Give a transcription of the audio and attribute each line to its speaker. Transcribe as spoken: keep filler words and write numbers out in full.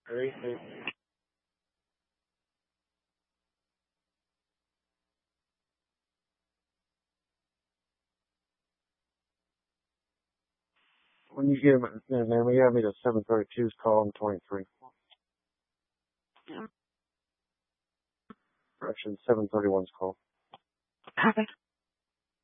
Speaker 1: Very safe. When you get him, man, we have me to seven thirty-two's call and twenty-three. Correction, seven thirty-one's call.
Speaker 2: Okay.